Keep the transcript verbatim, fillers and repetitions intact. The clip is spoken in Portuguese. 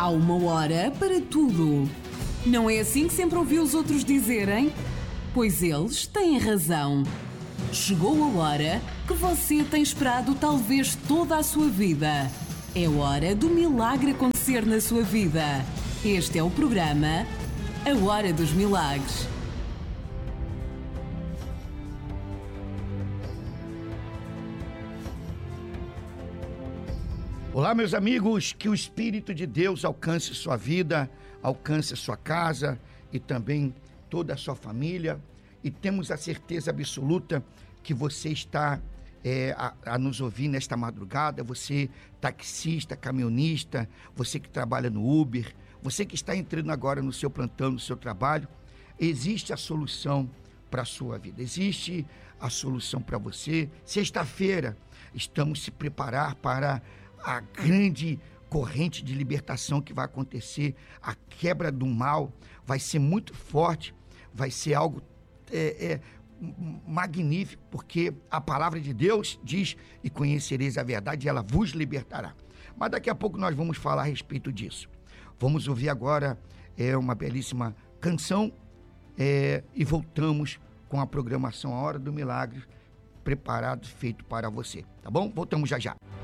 Há uma hora para tudo. Não é assim que sempre ouvi os outros dizerem? Pois eles têm razão. Chegou a hora que você tem esperado talvez toda a sua vida. É hora do milagre acontecer na sua vida. Este é o programa A Hora dos Milagres. Olá, meus amigos, que o Espírito de Deus alcance sua vida, alcance sua casa e também toda a sua família. E temos a certeza absoluta que você está é, a, a nos ouvir nesta madrugada, você taxista, caminhonista, você que trabalha no Uber, você que está entrando agora no seu plantão, no seu trabalho, existe a solução para a sua vida, existe a solução para você. Sexta-feira estamos se preparar para a grande corrente de libertação que vai acontecer, a quebra do mal vai ser muito forte, vai ser algo é, é, magnífico, porque a palavra de Deus diz: e conhecereis a verdade e ela vos libertará. Mas daqui a pouco nós vamos falar a respeito disso. Vamos ouvir agora é, uma belíssima canção é, e voltamos com a programação A Hora do Milagre, preparado, feito para você, tá bom? Voltamos já já.